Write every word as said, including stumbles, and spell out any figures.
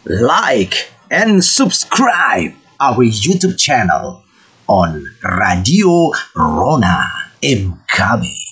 like and subscribe our YouTube channel on Radio Rona M K B.